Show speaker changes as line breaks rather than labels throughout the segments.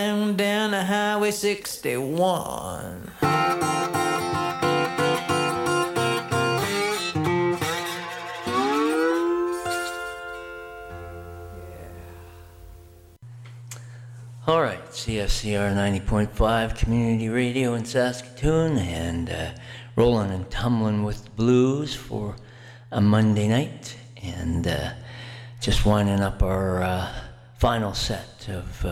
Down the Highway 61. All right, CFCR 90.5 Community Radio in Saskatoon, and rolling and tumbling with the blues for a Monday night, and just winding up our final set of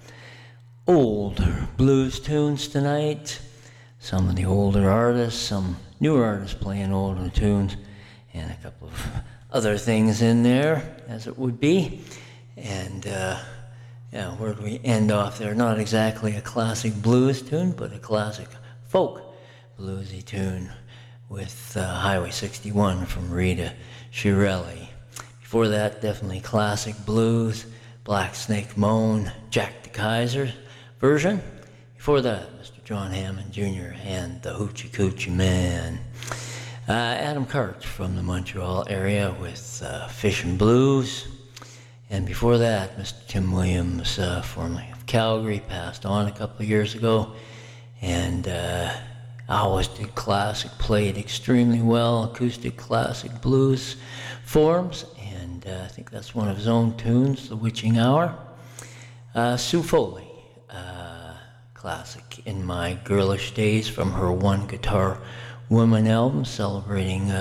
old blues tunes tonight. Some of the older artists, some newer artists playing older tunes, and a couple of other things in there, as it would be. And yeah, where do we end off there? Not exactly a classic blues tune, but a classic folk bluesy tune with Highway 61 from Rita Chiarelli. Before that, definitely classic blues, Black Snake Moan, Jack the Kaiser version. Before that, Mr. John Hammond Jr. and the Hoochie Coochie Man. Adam Karch from the Montreal area with Fishin' Blues. And before that, Mr. Tim Williams, formerly of Calgary, passed on a couple of years ago. And I always did classic, played extremely well, acoustic classic blues forms. And I think that's one of his own tunes, The Witching Hour. Sue Foley, classic In My Girlish Days from her One Guitar Woman album, celebrating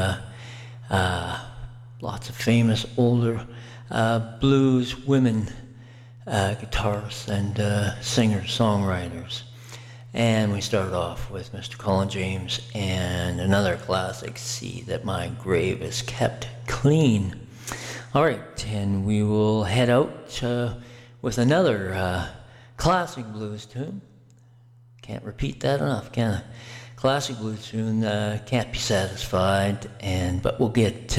lots of famous older blues women guitarists and singers-songwriters. And we started off with Mr. Colin James and another classic, See That My Grave Is Kept Clean. All right, and we will head out with another classic blues tune. Can't repeat that enough, can I? Classic blues tune, Can't Be Satisfied, but we'll get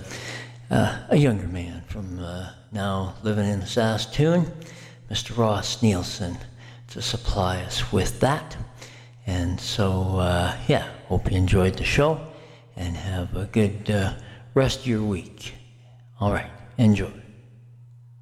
a younger man from now living in Saskatoon, Mr. Ross Nielsen, to supply us with that. And so, yeah, hope you enjoyed the show and have a good rest of your week. All right, enjoy.